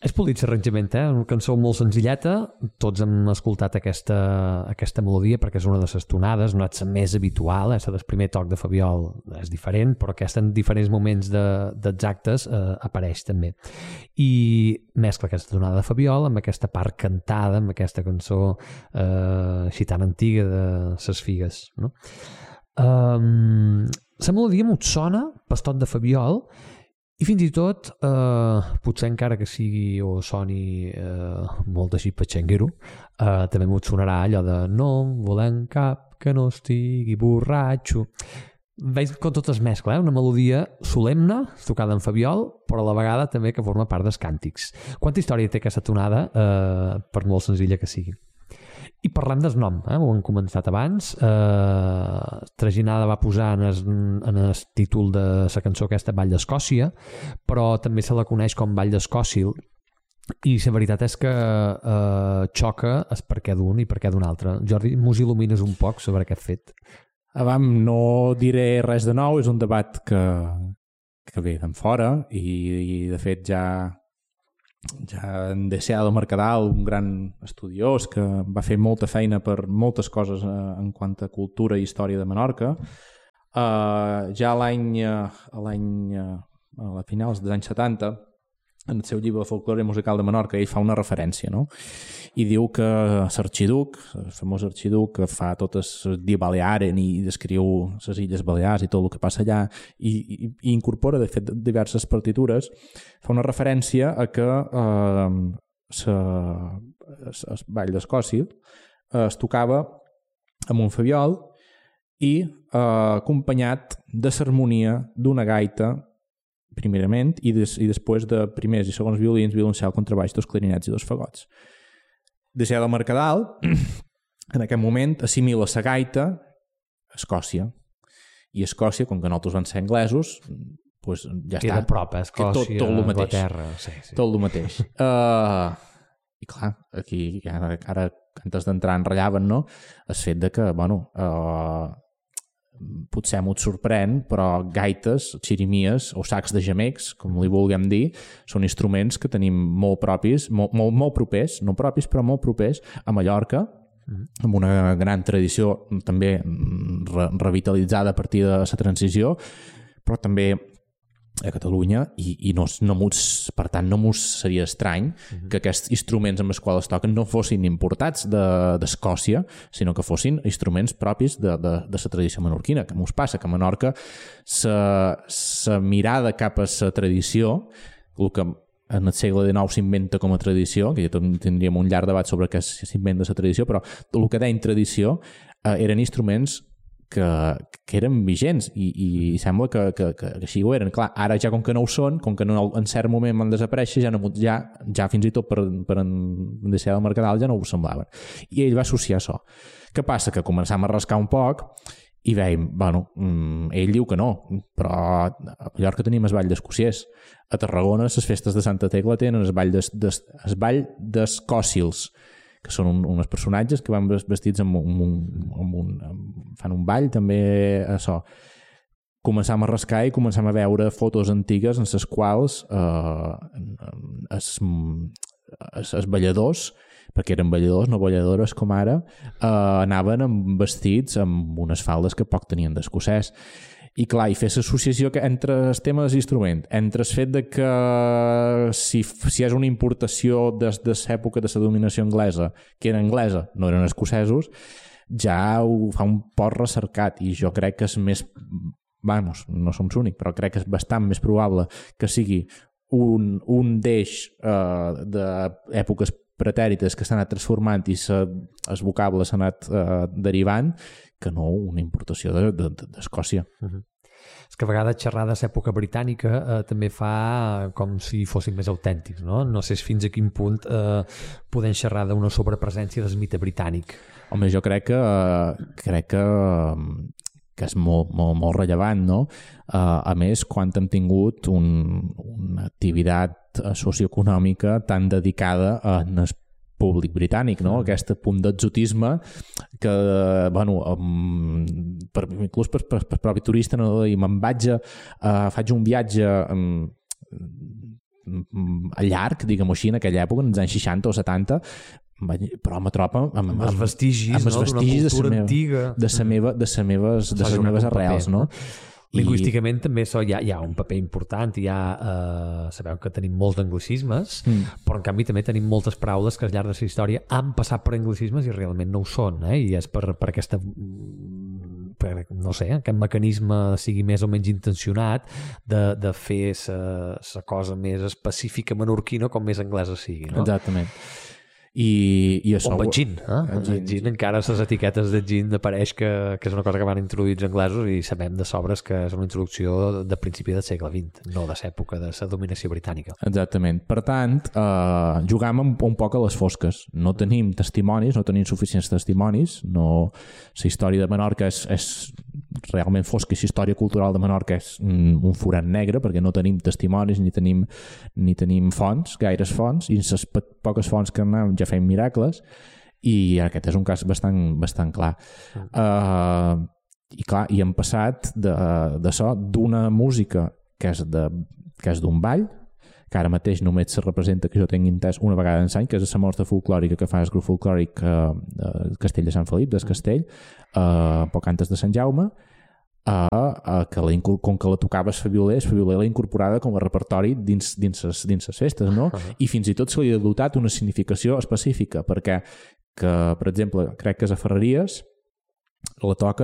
És polit l'arranjament, una cançó molt senzilleta, tots hem escoltat aquesta melodia perquè és una de les tonades, no és la més habitual, la del primer toc de Fabiol és diferent, però aquesta en diferents moments d'exactes apareix també. I mescla aquesta tonada de Fabiol amb aquesta part cantada, amb aquesta cançó així tan antiga de ses figues, no? La melodia m'ho sona, Pastot de Fabiol, i fins i tot, potser encara que sigui o soni molt així patxenguero, també m'ho sonarà allò de no volem cap que no estigui borratxo. Veig com tot es mescla, una melodia solemne, tocada en Fabiol, però a la vegada també que forma part dels càntics. Quanta història té aquesta tonada, per molt senzilla que sigui. I parlem del nom, ho hem començat abans. Traginada va posar en el títol de la cançó aquesta Vall d'Escòcia, però també se la coneix com Vall d'Escòcil, i la veritat és que xoca el per què d'un i per què d'un altre. Jordi, mos il·lumines un poc sobre aquest fet? No diré res de nou, és un debat que ve d'en fora i de fet ja en Deseado Mercadal, un gran estudiós que va fer molta feina per moltes coses en quant a cultura i història de Menorca, ja a finals dels anys 70, en el seu llibre de folklore musical de Menorca, ell fa una referència, no? I diu que l'arxiduc, el famós arxiduc que fa totes les Dia Balearen i descriu les Illes Balears i tot el que passa allà i incorpora, de fet, diverses partitures, fa una referència a que el Ball d'Escòcia es tocava amb un Fabiol i acompanyat de l'harmonia d'una gaita primerament i després de primers i segons violins, violoncel, contrabaix, dos clarinets i dos fagots. Deseado Mercadal, en aquest moment, assimila la gaita a Escòcia. I Escòcia, com que nosaltres van ser anglesos, pues ja queda està. Prop, Escòcia, tot el mateix. Anglaterra. Sí. Tot el mateix. I clar, aquí, ara antes d'entrar en rellaven, no? El fet de que, potser m'ho sorprèn, però gaites, xirimies o sacs de gemecs, com li vulguem dir, són instruments que tenim molt propis, molt propers, no propis, però molt propers a Mallorca, amb una gran tradició també revitalitzada a partir de la transició, però també a Catalunya i per tant no mos seria estrany que aquests instruments amb els quals es toquen no fossin importats d'Escòcia, sinó que fossin instruments propis de la tradició menorquina. Que mos passa que a Menorca la mirada cap a la tradició, el que en el segle XIX s'inventa com a tradició, que ja tindríem un llarg debat sobre què s'inventa la tradició, però el que deien tradició eren instruments que eren vigents i sembla que així ho eren. Clar, ara ja com que no ho són, com que en cert moment van desaparèixer, ja fins i tot per en Deseado Mercadal ja no ho semblaven. I ell va associar això. Què passa? Que començam a rascar un poc i veiem, ell diu que no, però a Mallorca tenim el Ball d'Escociers. A Tarragona, les festes de Santa Tecla tenen el Ball d'Escòcils, que són uns personatges que van vestits fan un ball, també això. Començam a rascar i començam a veure fotos antigues en les quals els balladors, perquè eren balladors, no balladores com ara, anaven vestits amb unes faldes que poc tenien d'escocès. I clar, i fer l'associació entre el tema dels instruments, entre el fet de que si és una importació des de l'època de la dominació anglesa, que era anglesa, no eren escocesos, ja ho fa un poc recercat i jo crec que és més, no som l'únic, però crec que és bastant més probable que sigui un d'eix d'èpoques pretèrites que s'ha anat transformant i el vocable s'ha anat derivant que no una importació d'Escòcia. És que a vegades xerrar de l'època britànica també fa com si fossin més autèntics, no? No sé fins a quin punt podem xerrar d'una sobrepresència del mite britànic. Home, jo crec que és molt rellevant, no? A més, quan hem tingut una activitat socioeconòmica tan dedicada al públic britànic, no? Aquest punt d'exotisme que, inclús per propi turista, no? I me'n vaig faig un viatge llarg, diguem-ho així, en aquella època, en els anys 60 o 70, però me trobo amb els vestigis, amb els vestigis d'una cultura antiga. de les meves arrels, no? Lingüísticament també hi ha un paper important, sabeu que tenim molts anglicismes, però en canvi també tenim moltes paraules que al llarg de la història han passat per anglicismes i realment no ho són, i és per aquesta no sé, aquest mecanisme sigui més o menys intencionat de fer la cosa més específica menorquina com més anglesa sigui, no? Exactament. I això... O amb el gin, el gin encara les etiquetes de gin apareix que és una cosa que van introduir els anglesos i sabem de sobres que és una introducció de principi del segle XX, no de l'època de la dominació britànica. Exactament. Per tant, jugam un poc a les fosques. No tenim testimonis, no tenim suficients testimonis, la història de Menorca és realment fosca i la història cultural de Menorca és un forat negre perquè no tenim testimonis ni tenim fonts, gaires fonts, i les poques fonts que anem ja fem miracles, i aquest és un cas bastant clar. I clar, i hem passat d'això, d'una música que és d'un ball, que ara mateix només se representa, que jo tinc entès, una vegada en l'any, que és la mostra folclòrica que fa el grup folclòric Castell de Sant Felip, del Castell, poc antes de Sant Jaume, que com que la tocaves la violer l'ha incorporada com a repertori dins les festes, no? I fins i tot se li ha dotat una significació específica, perquè, per exemple, crec que a Ferreries la toca